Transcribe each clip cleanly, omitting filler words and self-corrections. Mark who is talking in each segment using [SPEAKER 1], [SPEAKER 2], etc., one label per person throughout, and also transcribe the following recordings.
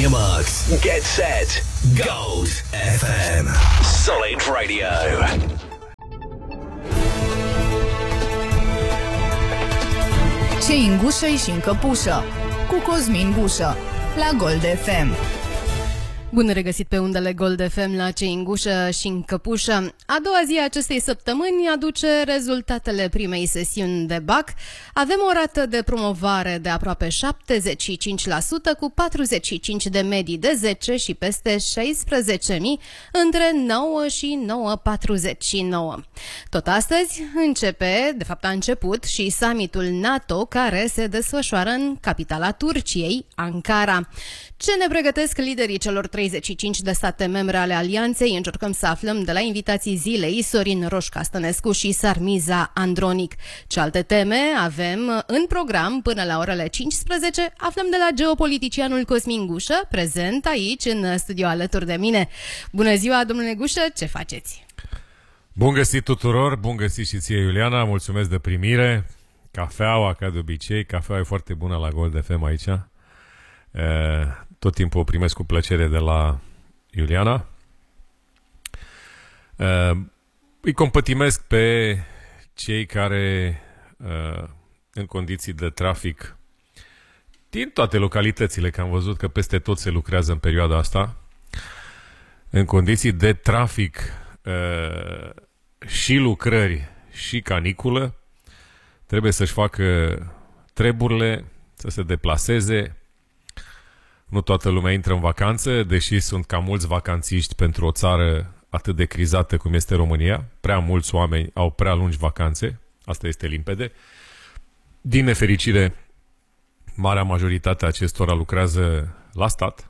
[SPEAKER 1] your marks. Get set. Gold FM. Solid Radio.
[SPEAKER 2] Ce-i în gușă și în căpușă, cu Cosmin Gușă, la Gold FM.
[SPEAKER 3] Bun regăsit pe undele Gold FM la Ce-i în gușă și în căpușă. A doua zi a acestei săptămâni aduce rezultatele primei sesiuni de BAC. Avem o rată de promovare de aproape 75%, cu 45 de medii de 10 și peste 16.000, între 9 și 9,49. Tot astăzi a început și summitul NATO, care se desfășoară în capitala Turciei, Ankara. Ce ne pregătesc liderii celor 35 de state membre ale Alianței? Încercăm să aflăm de la invitații zilei Sorin Roșca Stănescu și Sarmiza Andronic. Ce alte teme avem în program până la orele 15? Aflăm de la geopoliticianul Cosmin Gușă, prezent aici în studio alături de mine. Bună ziua, domnule Gușă, ce faceți?
[SPEAKER 4] Bun găsit tuturor, bun găsit și ție, Iuliana, mulțumesc de primire. Cafeaua, ca de obicei, cafeaua e foarte bună la Gold FM aici. Tot timpul o primesc cu plăcere de la Iuliana. Îi compătimesc pe cei care în condiții de trafic din toate localitățile, că am văzut că peste tot se lucrează în perioada asta, în condiții de trafic și lucrări și caniculă, trebuie să-și facă treburile, să se deplaseze. Nu toată lumea intră în vacanță, deși sunt cam mulți vacanțiști pentru o țară atât de crizată cum este România. Prea mulți oameni au prea lungi vacanțe, asta este limpede. Din nefericire, marea majoritate a acestora lucrează la stat.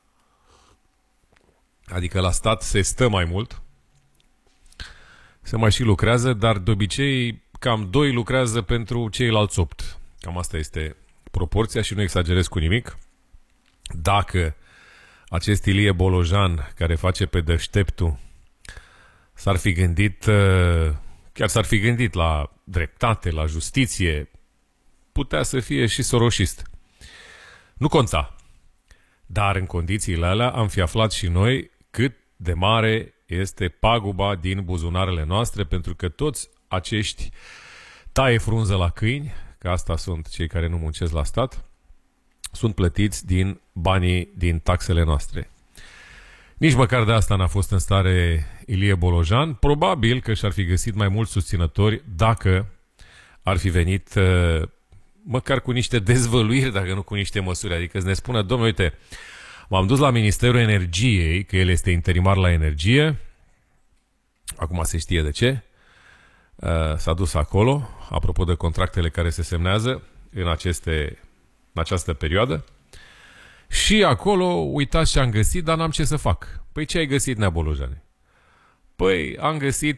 [SPEAKER 4] Adică la stat se stă mai mult. Se mai și lucrează, dar de obicei cam 2 lucrează pentru ceilalți 8. Cam asta este proporția și nu exagerez cu nimic. Dacă acest Ilie Bolojan, care face pe deșteptul, s-ar fi gândit, chiar s-ar fi gândit la dreptate, la justiție, putea să fie și soroșist. Nu conta. Dar în condițiile alea am fi aflat și noi cât de mare este paguba din buzunarele noastre, pentru că toți acești taie frunză la câini, că asta sunt cei care nu muncesc la stat, sunt plătiți din banii din taxele noastre. Nici măcar de asta n-a fost în stare Ilie Bolojan. Probabil că și-ar fi găsit mai mulți susținători dacă ar fi venit măcar cu niște dezvăluiri, dacă nu cu niște măsuri. Adică să ne spună, domnule, uite, m-am dus la Ministerul Energiei, că el este interimar la energie. Acum se știe de ce. S-a dus acolo, apropo de contractele care se semnează în această perioadă. Și acolo, uitați ce am găsit, dar n-am ce să fac. Păi ce ai găsit, Nea Bolojane? Păi am găsit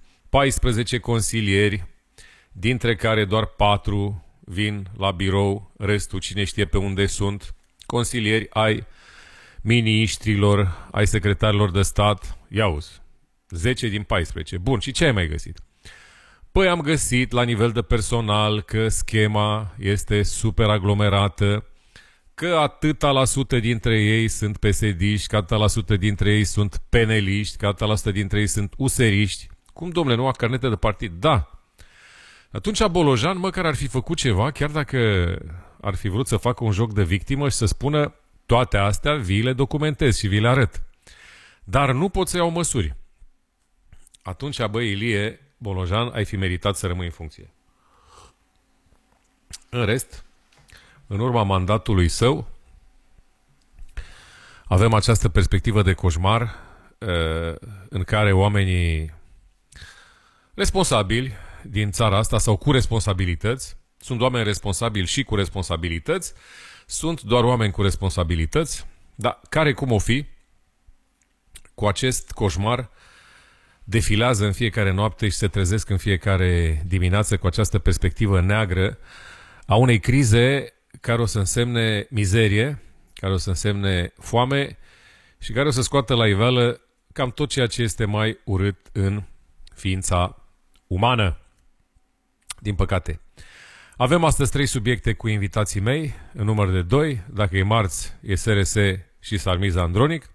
[SPEAKER 4] 14 consilieri, dintre care doar 4 vin la birou, restul cine știe pe unde sunt, consilieri ai miniștrilor, ai secretarilor de stat. Ia-uzi, 10 din 14. Bun, și ce ai mai găsit? Păi am găsit la nivel de personal că schema este super aglomerată, că atâta la sută dintre ei sunt PSD-ști, că atâta la sută dintre ei sunt peneliști, că atâta la sută dintre ei sunt useriști. Cum, domnule, nu a carnete de partid? Da. Atunci Bolojan măcar ar fi făcut ceva, chiar dacă ar fi vrut să facă un joc de victimă și să spună toate astea vi le documentez și vi le arăt. Dar nu pot să iau măsuri. Atunci, băi, Ilie Bolojan, ai fi meritat să rămâi în funcție. În rest, în urma mandatului său, avem această perspectivă de coșmar în care oamenii responsabili din țara asta sau cu responsabilități, sunt oameni responsabili și cu responsabilități, sunt doar oameni cu responsabilități, dar care cum o fi, cu acest coșmar defilează în fiecare noapte și se trezesc în fiecare dimineață cu această perspectivă neagră a unei crize care o să însemne mizerie, care o să însemne foame și care o să scoată la iveală cam tot ceea ce este mai urât în ființa umană. Din păcate. Avem astăzi 3 subiecte cu invitații mei, în număr de 2. Dacă e marți, e SRS și Sarmiza Andronic.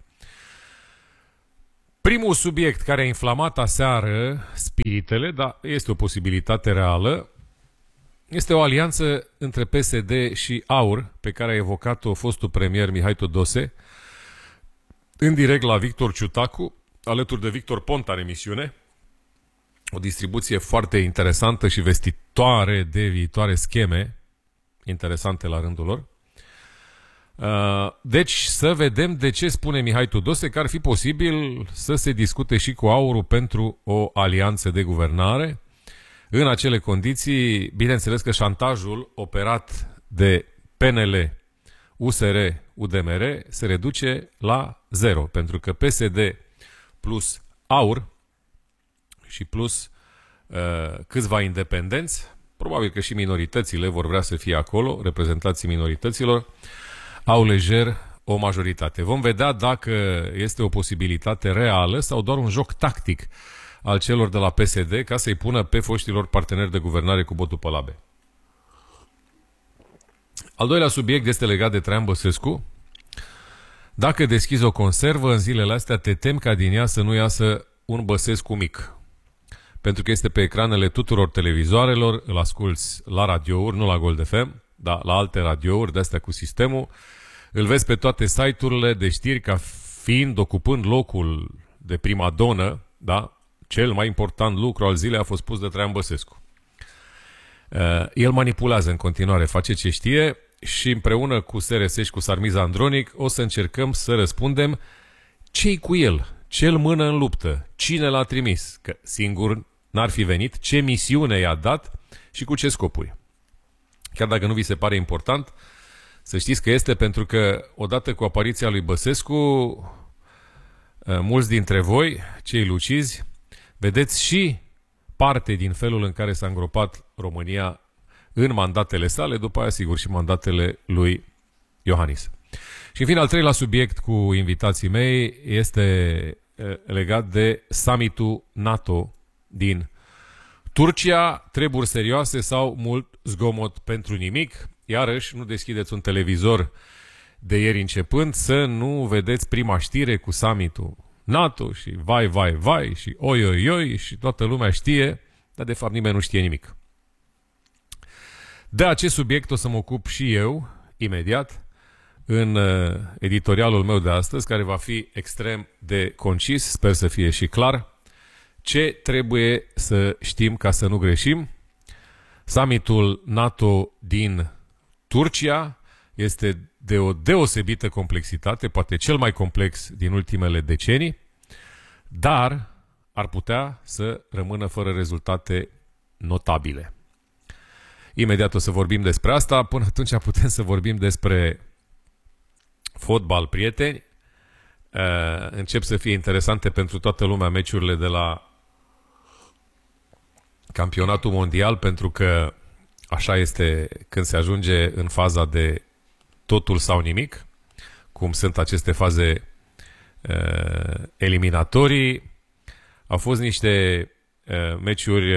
[SPEAKER 4] Primul subiect care a inflamat aseară spiritele, dar este o posibilitate reală, este o alianță între PSD și AUR, pe care a evocat-o fostul premier Mihai Tudose, în direct la Victor Ciutacu, alături de Victor Ponta în emisiune. O distribuție foarte interesantă și vestitoare de viitoare scheme interesante la rândul lor. Deci să vedem de ce spune Mihai Tudose că ar fi posibil să se discute și cu AUR pentru o alianță de guvernare. În acele condiții, bineînțeles că șantajul operat de PNL, USR, UDMR se reduce la zero, pentru că PSD plus AUR și plus câțiva independenți, probabil că și minoritățile vor vrea să fie acolo, reprezentații minorităților, au lejer o majoritate. Vom vedea dacă este o posibilitate reală sau doar un joc tactic al celor de la PSD ca să-i pună pe foștilor parteneri de guvernare cu botul pe labe. Al doilea subiect este legat de Traian Băsescu. Dacă deschizi o conservă în zilele astea, te tem ca din ea să nu iasă un Băsescu mic. Pentru că este pe ecranele tuturor televizoarelor, îl asculți la radiouri, nu la Gold FM, dar la alte radiouri de-astea cu sistemul. Îl vezi pe toate site-urile de știri ca fiind, ocupând locul de primadonă, da? Cel mai important lucru al zilei a fost pus de Traian Băsescu. El manipulează în continuare, face ce știe și împreună cu SRS și cu Sarmiza Andronic o să încercăm să răspundem ce-i cu el, ce-l mână în luptă, cine l-a trimis, că singur n-ar fi venit, ce misiune i-a dat și cu ce scopuri. Chiar dacă nu vi se pare important, să știți că este pentru că odată cu apariția lui Băsescu, mulți dintre voi, cei lucizi, vedeți și parte din felul în care s-a îngropat România în mandatele sale, după aia, sigur, și mandatele lui Iohannis. Și, în fine, al treilea subiect cu invitații mei este legat de summitul NATO din Turcia, treburi serioase sau mult zgomot pentru nimic. Iarăși, nu deschideți un televizor de ieri începând să nu vedeți prima știre cu summitul NATO și vai, vai, vai și oi, oi, oi și toată lumea știe, dar de fapt nimeni nu știe nimic. De acest subiect o să mă ocup și eu, imediat, în editorialul meu de astăzi, care va fi extrem de concis, sper să fie și clar. Ce trebuie să știm ca să nu greșim? Summitul NATO din Turcia este de o deosebită complexitate, poate cel mai complex din ultimele decenii, dar ar putea să rămână fără rezultate notabile. Imediat o să vorbim despre asta, până atunci putem să vorbim despre fotbal, prieteni. Încep să fie interesante pentru toată lumea meciurile de la campionatul mondial, pentru că așa este când se ajunge în faza de totul sau nimic, cum sunt aceste faze eliminatorii. Au fost niște meciuri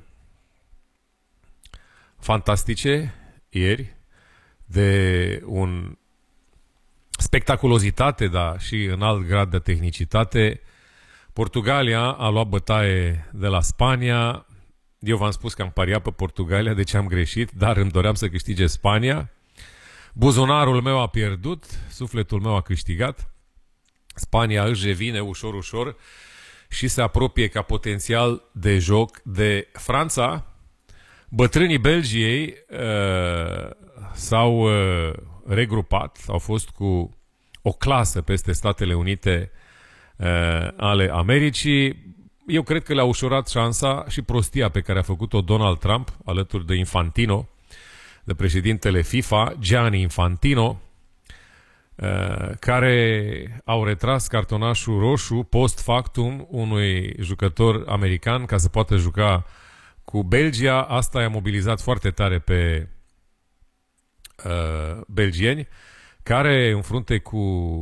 [SPEAKER 4] fantastice ieri, de un spectaculozitate, dar și în alt grad de tehnicitate. Portugalia a luat bătaie de la Spania. Eu v-am spus că am pariat pe Portugalia, deci am greșit, dar îmi doream să câștige Spania. Buzunarul meu a pierdut, sufletul meu a câștigat. Spania își revine ușor, ușor și se apropie ca potențial de joc de Franța. Bătrânii Belgiei s-au regrupat, au fost cu o clasă peste Statele Unite ale Americii. Eu cred că le-a ușurat șansa și prostia pe care a făcut-o Donald Trump alături de Infantino, de președintele FIFA, Gianni Infantino, care au retras cartonașul roșu post factum unui jucător american ca să poată juca cu Belgia. Asta i-a mobilizat foarte tare pe belgieni, care în frunte cu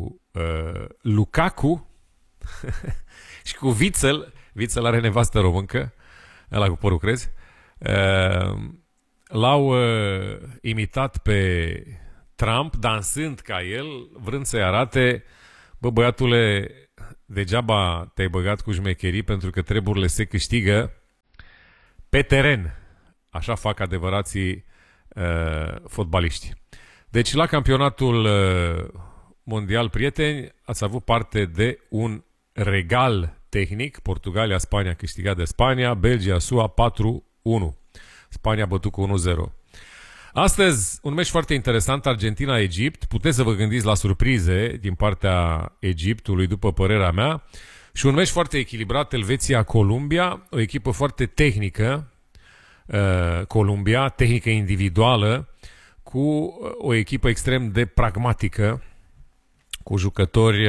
[SPEAKER 4] Lukaku și cu Witsel are nevastă româncă, ăla cu părul crezi, l-au imitat pe Trump, dansând ca el, vrând să-i arate, bă, băiatule, degeaba te-ai băgat cu șmecherii, pentru că treburile se câștigă pe teren. Așa fac adevărații fotbaliști. Deci la campionatul mondial, prieteni, ați avut parte de un regal tehnic. Portugalia, Spania câștigat de Spania, Belgia, SUA 4-1. Spania a bătut cu 1-0. Astăzi, un meci foarte interesant, Argentina-Egipt. Puteți să vă gândiți la surprize din partea Egiptului, după părerea mea. Și un meci foarte echilibrat, Elveția-Columbia, o echipă foarte tehnică, Columbia, tehnică individuală, cu o echipă extrem de pragmatică, cu jucători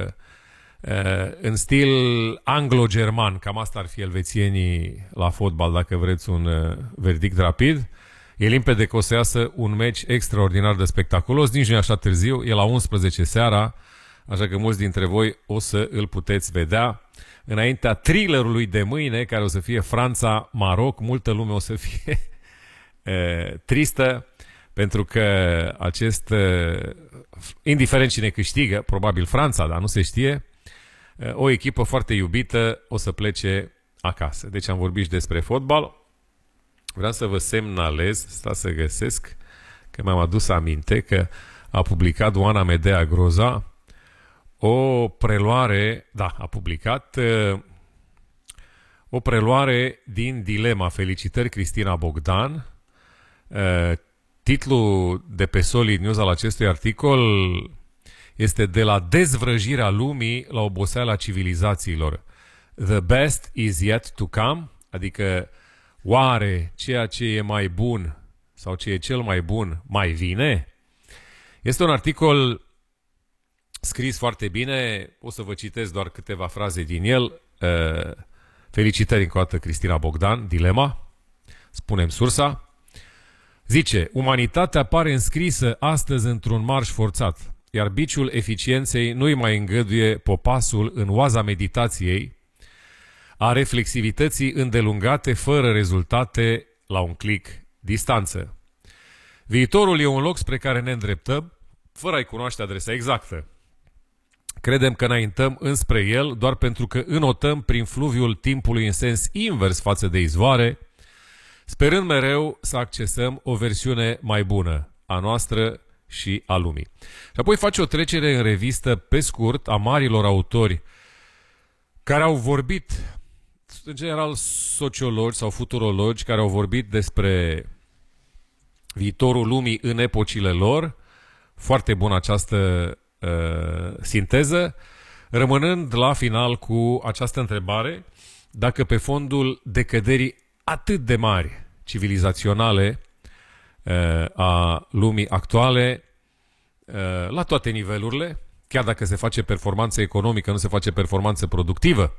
[SPEAKER 4] în stil anglo-german. Cam asta ar fi elvețienii la fotbal, dacă vreți un verdict rapid. E limpede că o să iasă un meci extraordinar de spectaculos, nici nu e așa târziu, e la 11 seara, așa că mulți dintre voi o să îl puteți vedea înaintea thrillerului de mâine, care o să fie Franța-Maroc. Multă lume o să fie tristă, pentru că indiferent cine câștigă, probabil Franța, dar nu se știe, o echipă foarte iubită o să plece acasă. Deci am vorbit și despre fotbal. Vreau să vă semnalez, stați să găsesc, că mi-am adus aminte că a publicat Oana Medea Groza o preluare, a publicat o preluare din Dilema. Felicitări, Cristina Bogdan. Titlul de pe Solid News al acestui articol este De la dezvrăjirea lumii la oboseala civilizațiilor. The best is yet to come, adică oare ceea ce e mai bun sau ce e cel mai bun mai vine? Este un articol scris foarte bine, o să vă citesc doar câteva fraze din el. Felicitări încă o dată, Cristina Bogdan, Dilema. Spunem sursa. Zice, umanitatea pare înscrisă astăzi într-un marș forțat, iar biciul eficienței nu-i mai îngăduie popasul în oaza meditației, a reflexivității îndelungate fără rezultate la un click distanță. Viitorul e un loc spre care ne îndreptăm fără a-i cunoaște adresa exactă. Credem că înaintăm înspre el doar pentru că înotăm prin fluviul timpului în sens invers față de izvoare, sperând mereu să accesăm o versiune mai bună a noastră și a lumii. Și apoi face o trecere în revistă pe scurt a marilor autori care au vorbit, în general sociologi sau futurologi, care au vorbit despre viitorul lumii în epocile lor. Foarte bună această sinteză, rămânând la final cu această întrebare: dacă pe fondul decăderii atât de mari civilizaționale a lumii actuale, la toate nivelurile, chiar dacă se face performanță economică, nu se face performanță productivă,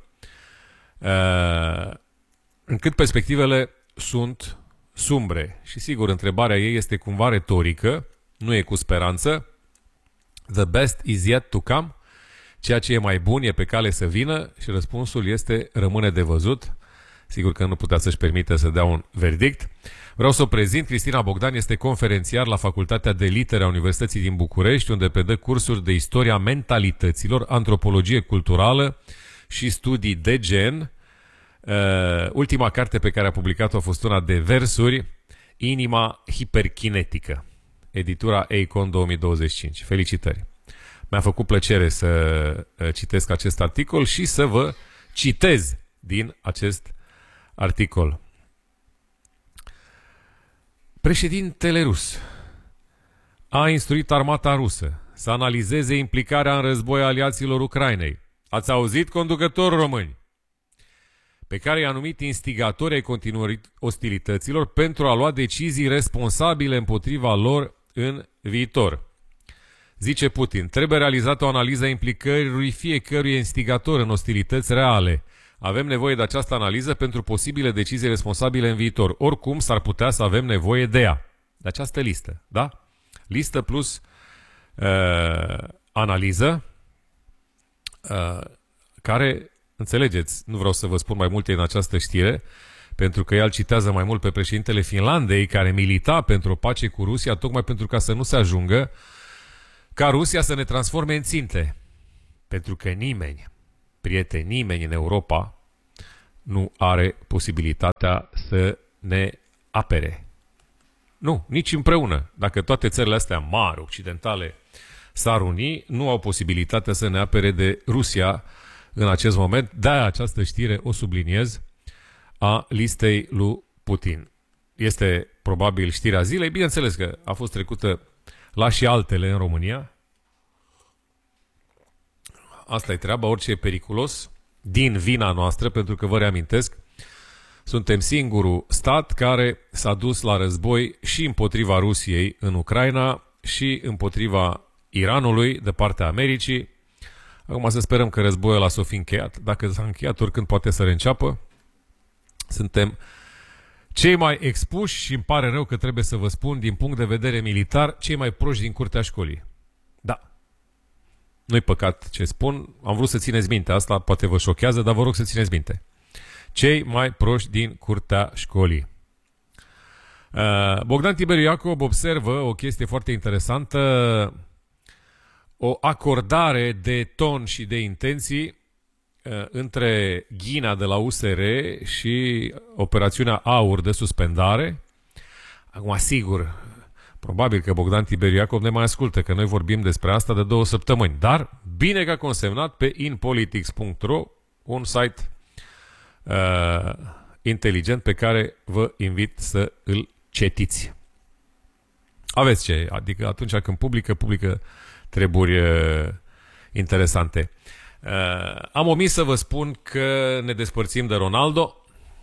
[SPEAKER 4] încât perspectivele sunt sumbre. Și sigur, întrebarea ei este cumva retorică, nu e cu speranță. The best is yet to come. Ceea ce e mai bun e pe cale să vină, și răspunsul este rămâne de văzut. Sigur că nu putea să-și permite să dea un verdict. Vreau să o prezint. Cristina Bogdan este conferențiar la Facultatea de Litere a Universității din București, unde predă cursuri de istoria mentalităților, antropologie culturală și studii de gen. Ultima carte pe care a publicat-o a fost una de versuri, Inima hiperkinetică, editura Eikon 2025. Felicitări! Mi-a făcut plăcere să citesc acest articol și să vă citez din acest articol. Președintele rus a instruit armata rusă să analizeze implicarea în război a aliaților Ucrainei. Ați auzit, conducători români? Pe care i-a numit instigatori ai continuării ostilităților pentru a lua decizii responsabile împotriva lor în viitor. Zice Putin, trebuie realizată o analiză a implicării fiecărui instigator în ostilități reale. Avem nevoie de această analiză pentru posibile decizii responsabile în viitor. Oricum s-ar putea să avem nevoie de ea. De această listă, da? Listă plus analiză care, înțelegeți, nu vreau să vă spun mai multe în această știre, pentru că el citează mai mult pe președintele Finlandei, care milita pentru o pace cu Rusia, tocmai pentru ca să nu se ajungă ca Rusia să ne transforme în ținte. Pentru că nimeni, prieteni, nimeni în Europa nu are posibilitatea să ne apere. Nu, nici împreună. Dacă toate țările astea mari, occidentale, s-ar uni, nu au posibilitatea să ne apere de Rusia în acest moment. De-aia această știre o subliniez a listei lui Putin. Este probabil știrea zilei. Bineînțeles că a fost trecută la și altele în România. Asta e treaba, orice e periculos din vina noastră, pentru că vă reamintesc, suntem singurul stat care s-a dus la război și împotriva Rusiei în Ucraina și împotriva Iranului de partea Americii. Acum să sperăm că războiul ăla s-o fi încheiat. Dacă s-a încheiat, oricând poate să reînceapă. Suntem cei mai expuși și îmi pare rău că trebuie să vă spun, din punct de vedere militar, cei mai proști din curtea școlii. Da. Nu-i păcat ce spun. Am vrut să țineți minte. Asta poate vă șochează, dar vă rog să țineți minte. Cei mai proști din curtea școlii. Bogdan Tiberiu Iacob observă o chestie foarte interesantă, o acordare de ton și de intenții între Ghina de la USR și operațiunea Aur de suspendare. Acum, sigur, probabil că Bogdan Tiberiu Iacob ne mai ascultă, că noi vorbim despre asta de 2 săptămâni, dar bine că a consemnat pe inpolitics.ro, un site inteligent pe care vă invit să îl citiți. Aveți ce? Adică atunci când publică treburi interesante. Am omis să vă spun că ne despărțim de Ronaldo,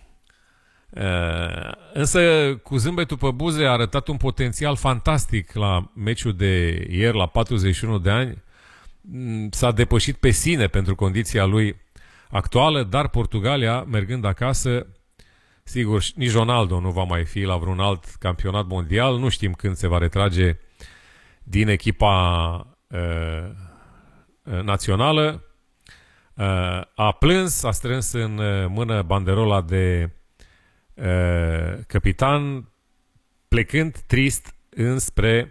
[SPEAKER 4] însă cu zâmbetul pe buze a arătat un potențial fantastic la meciul de ieri, la 41 de ani. S-a depășit pe sine pentru condiția lui actuală, dar Portugalia, mergând acasă, sigur, nici Ronaldo nu va mai fi la vreun alt campionat mondial. Nu știm când se va retrage din echipa națională. A plâns, a strâns în mână banderola de capitan, plecând trist înspre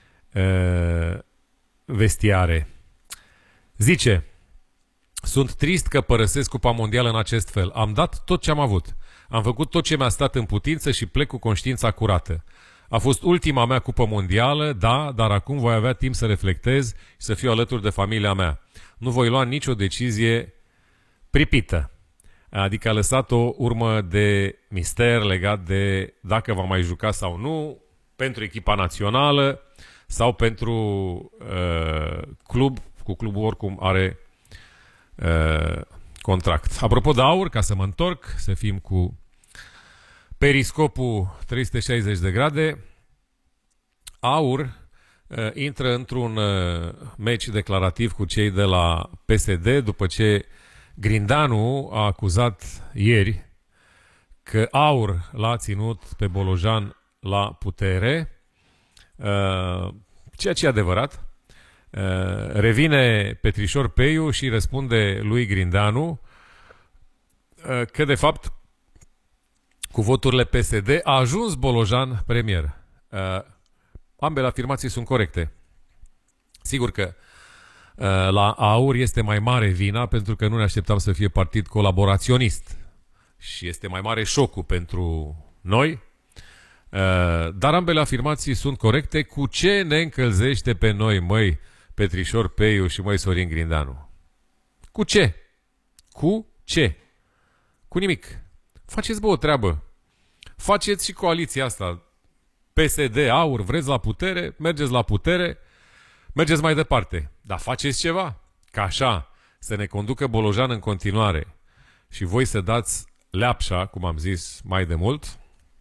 [SPEAKER 4] vestiare. Zice: sunt trist că părăsesc Cupa Mondială în acest fel. Am dat tot ce am avut. Am făcut tot ce mi-a stat în putință și plec cu conștiința curată. A fost ultima mea Cupă Mondială, da, dar acum voi avea timp să reflectez și să fiu alături de familia mea. Nu voi lua nicio decizie pripită. Adică a lăsat o urmă de mister legat de dacă va mai juca sau nu pentru echipa națională sau pentru club. Cu clubul oricum are contract. Apropo de Aur, ca să mă întorc, să fim cu periscopul 360 de grade, Aur intră într-un meci declarativ cu cei de la PSD după ce Grindanu a acuzat ieri că Aur l-a ținut pe Bolojan la putere, ceea ce e adevărat. Revine Petrișor Peiu și răspunde lui Grindanu că de fapt cu voturile PSD a ajuns Bolojan premier. Ambele afirmații sunt corecte. Sigur că la Aur este mai mare vina pentru că nu ne așteptam să fie partid colaboraționist și este mai mare șocul pentru noi, dar ambele afirmații sunt corecte. Cu ce ne încălzește pe noi, măi Petrișor Peiu și măi Sorin Grindanu? Cu ce? Cu ce? Cu nimic. Faceți, bă, o treabă. Faceți și coaliția asta. PSD, Aur, vreți la putere? Mergeți la putere, mergeți mai departe. Dar faceți ceva. Ca așa să ne conducă Bolojan în continuare și voi să dați leapșa, cum am zis mai de mult,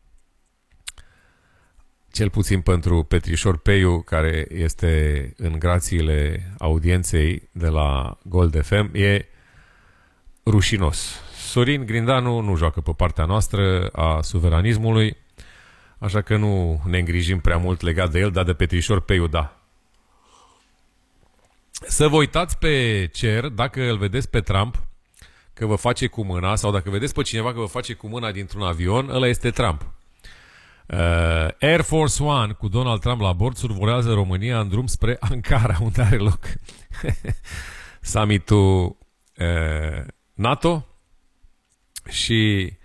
[SPEAKER 4] cel puțin pentru Petrișor Peiu, care este în grațiile audienței de la Gold FM, e rușinos. Sorin Grindanu nu joacă pe partea noastră a suveranismului, așa că nu ne îngrijim prea mult legat de el, dar de Petrișor Peiu, da. Să vă uitați pe cer, dacă îl vedeți pe Trump, că vă face cu mâna, sau dacă vedeți pe cineva că vă face cu mâna dintr-un avion, ăla este Trump. Air Force One cu Donald Trump la bord survolează România în drum spre Ankara, unde are loc summitul NATO, și